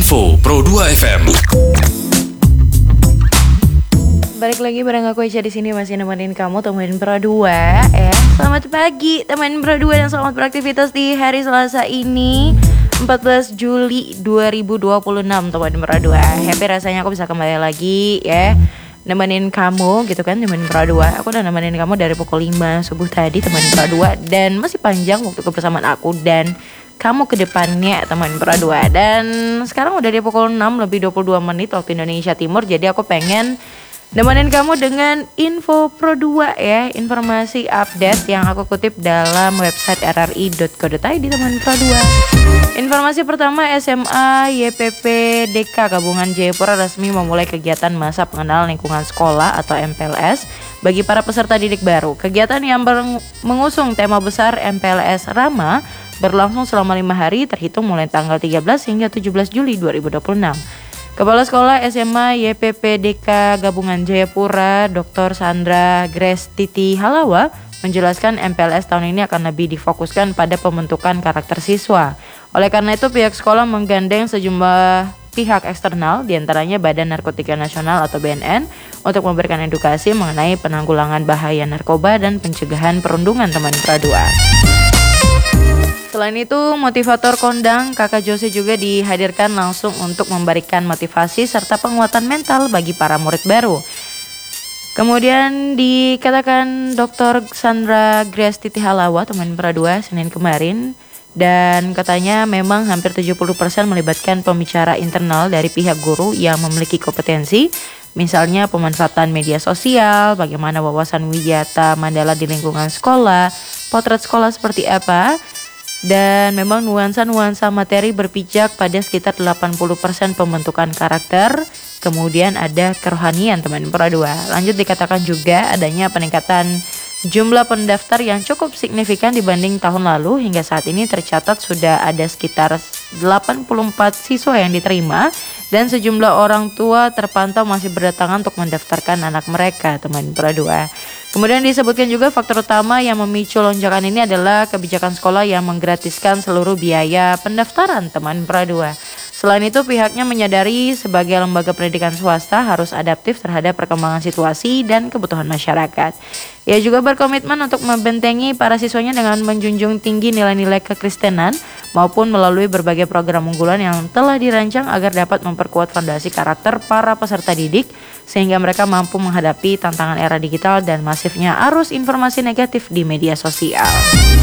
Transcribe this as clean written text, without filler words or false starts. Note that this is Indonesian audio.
Info Pro 2 FM. Balik lagi bareng aku Ica di sini masih nemenin kamu temenin Pro 2 ya. Selamat pagi temenin Pro 2 dan selamat beraktivitas di hari Selasa ini 14 Juli 2026 temenin Pro 2. Happy rasanya aku bisa kembali lagi ya nemenin kamu gitu kan, nemenin Pro 2. Aku udah nemenin kamu dari pukul 5 subuh tadi temenin Pro 2 dan masih panjang waktu kebersamaan aku dan kamu ke depannya teman Pro 2. Dan sekarang udah di pukul 6 lebih 22 menit waktu Indonesia Timur. Jadi aku pengen nemenin kamu dengan info Pro 2 ya. Informasi update yang aku kutip dalam website rri.co.id teman Pro 2. Informasi pertama, SMA YPP DK Gabungan Jayapura resmi memulai kegiatan masa pengenalan lingkungan sekolah atau MPLS bagi para peserta didik baru. Kegiatan yang mengusung tema besar MPLS Rama berlangsung selama 5 hari terhitung mulai tanggal 13 hingga 17 Juli 2026. Kepala Sekolah SMA YPP DK Gabungan Jayapura, Dr. Sandra Grace Titi Halawa, menjelaskan MPLS tahun ini akan lebih difokuskan pada pembentukan karakter siswa. Oleh karena itu pihak sekolah menggandeng sejumlah pihak eksternal, diantaranya Badan Narkotika Nasional atau BNN, untuk memberikan edukasi mengenai penanggulangan bahaya narkoba dan pencegahan perundungan teman Pro 2. Selain itu, motivator kondang Kakak Jose juga dihadirkan langsung untuk memberikan motivasi serta penguatan mental bagi para murid baru. Kemudian dikatakan Dr. Sandra Grace Titi Halawa teman Pro 2 Senin kemarin, dan katanya memang hampir 70% melibatkan pembicara internal dari pihak guru yang memiliki kompetensi, misalnya pemanfaatan media sosial, bagaimana wawasan wisata mandala di lingkungan sekolah, potret sekolah seperti apa. Dan memang nuansa-nuansa materi berpijak pada sekitar 80% pembentukan karakter. Kemudian ada kerohanian teman Pro 2. Lanjut dikatakan juga adanya peningkatan jumlah pendaftar yang cukup signifikan dibanding tahun lalu. Hingga saat ini tercatat sudah ada sekitar 84 siswa yang diterima. Dan sejumlah orang tua terpantau masih berdatangan untuk mendaftarkan anak mereka teman Pro 2. Kemudian disebutkan juga faktor utama yang memicu lonjakan ini adalah kebijakan sekolah yang menggratiskan seluruh biaya pendaftaran teman Pro 2. Selain itu pihaknya menyadari sebagai lembaga pendidikan swasta harus adaptif terhadap perkembangan situasi dan kebutuhan masyarakat. Ia juga berkomitmen untuk membentengi para siswanya dengan menjunjung tinggi nilai-nilai kekristenan maupun melalui berbagai program unggulan yang telah dirancang agar dapat memperkuat fondasi karakter para peserta didik sehingga mereka mampu menghadapi tantangan era digital dan masifnya arus informasi negatif di media sosial.